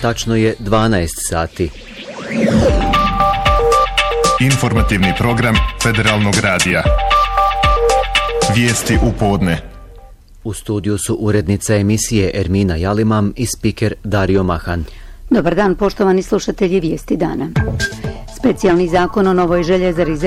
tačno je 12 sati. Informativni program Federalnog radija. Vijesti u podne. U studiju su urednica emisije Ermina Jalimam i spiker Dario Mahan. Dobar dan, poštovani slušatelji Vijesti dana. Specijalni zakon o novoj željezari